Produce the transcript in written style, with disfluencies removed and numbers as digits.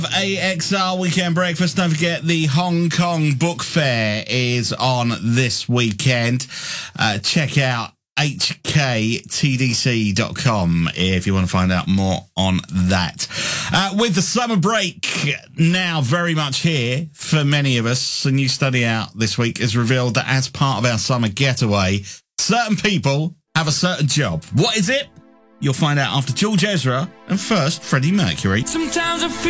AXR Weekend Breakfast. Don't forget the Hong Kong Book Fair is on this weekend. Check out hktdc.com if you want to find out more on that. With the summer break now very much here for many of us, a new study out this week has revealed that as part of our summer getaway, certain people have a certain job. What is it? You'll find out after George Ezra and first Freddie Mercury. Sometimes I feel